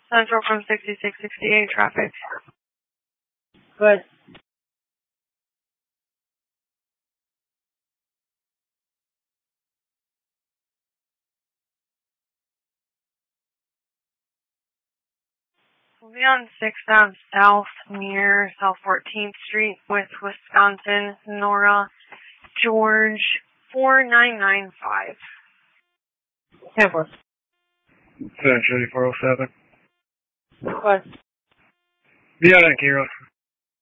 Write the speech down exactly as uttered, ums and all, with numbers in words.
Central from sixty-six sixty-eight traffic. Good. We'll be on sixth Ave South near South fourteenth Street with Wisconsin, Nora, George, four nine nine five. ten four. Century four oh seven. What? Yeah, that Kira.